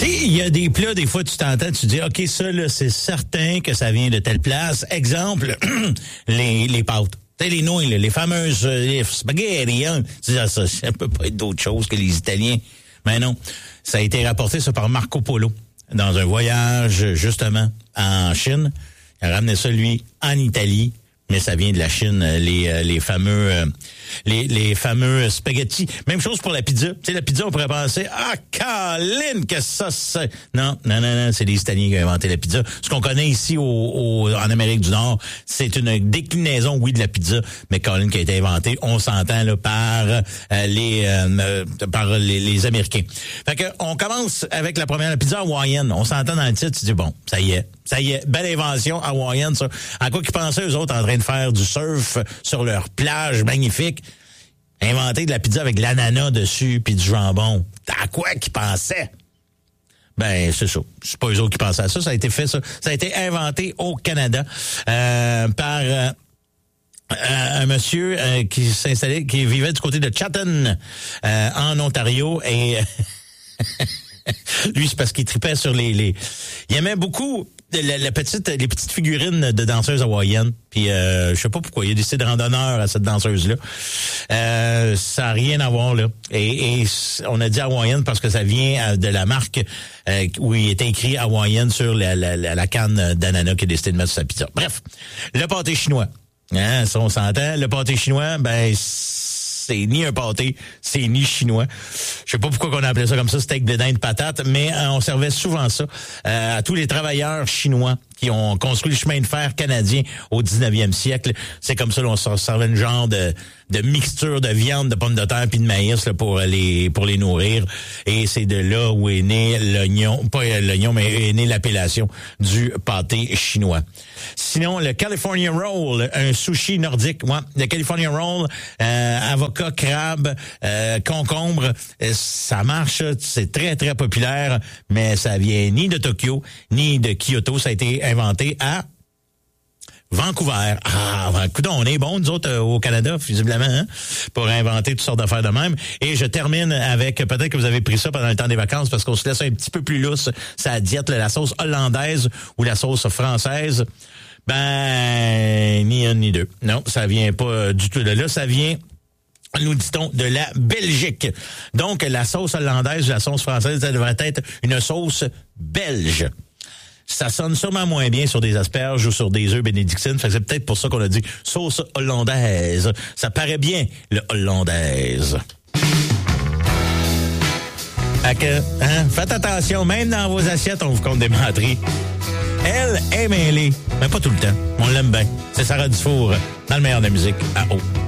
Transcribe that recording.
sais, il y a des plats, des fois, tu t'entends, tu dis, OK, ça, là, c'est certain que ça vient de telle place. Exemple, les pâtes. Tu sais, les nouilles, là, les fameuses les spaghetti, hein. Ça peut pas être d'autre chose que les Italiens. Mais non, ça a été rapporté, ça, par Marco Polo, dans un voyage, justement, en Chine. Il a ramené ça, lui, en Italie. Mais ça vient de la Chine, les fameux spaghettis. Même chose pour la pizza. Tu sais, la pizza, on pourrait penser, Colin, que ça c'est. Non, c'est les Italiens qui ont inventé la pizza. Ce qu'on connaît ici en Amérique du Nord, c'est une déclinaison, oui, de la pizza, mais Colin qui a été inventé, on s'entend là par les Américains. Fait que on commence avec la première, la pizza hawaïenne. On s'entend dans le titre, tu dis bon, ça y est, belle invention hawaïenne, ça. À quoi qu'ils pensaient, eux autres, en train de faire du surf sur leur plage magnifique, inventer de la pizza avec de l'ananas dessus puis du jambon. À quoi qu'ils pensaient? Ben, c'est ça. C'est pas eux autres qui pensaient à ça. Ça a été fait, ça. Ça a été inventé au Canada par un monsieur qui s'installait, qui vivait du côté de Chatham, en Ontario, et lui, c'est parce qu'il tripait sur il aimait beaucoup les petites figurines de danseuses hawaïennes. Puis je sais pas pourquoi il a décidé de rendre honneur à cette danseuse-là. Ça a rien à voir, là. Et on a dit hawaïenne parce que ça vient de la marque où il était écrit hawaïenne sur la canne d'ananas qu'il a décidé de mettre sur sa pizza. Bref, le pâté chinois. Hein, ça on s'entend. Le pâté chinois, ben c'est ni un pâté, c'est ni chinois. Je sais pas pourquoi on appelait ça comme ça, steak de dinde de patate, mais on servait souvent ça à tous les travailleurs chinois qui ont construit le chemin de fer canadien au 19e siècle. C'est comme ça, on servait une genre de mixture de viande, de pommes de terre puis de maïs là, pour les nourrir. Et c'est de là où est né mais est né l'appellation du pâté chinois. Sinon, le California Roll, un sushi nordique. Ouais, le California Roll, avocat, crabe, concombre, ça marche, c'est très, très populaire, mais ça vient ni de Tokyo, ni de Kyoto. Ça a été inventé à Vancouver. Écoute, on est bons, nous autres, au Canada, visiblement, hein, pour inventer toutes sortes d'affaires de même. Et je termine avec, peut-être que vous avez pris ça pendant le temps des vacances, parce qu'on se laisse un petit peu plus lousse sa diète, la sauce hollandaise ou la sauce française. Ben, ni un ni deux. Non, ça vient pas du tout de là. Ça vient, nous dit-on, de la Belgique. Donc, la sauce hollandaise ou la sauce française, ça devrait être une sauce belge. Ça sonne sûrement moins bien sur des asperges ou sur des œufs bénédictines. Fait que c'est peut-être pour ça qu'on a dit sauce hollandaise. Ça paraît bien, le hollandaise. Fait que, faites attention, même dans vos assiettes, on vous compte des menteries. Elle est mêlée, mais pas tout le temps. On l'aime bien. C'est Sarah Dufour, dans le meilleur de la musique, à haut.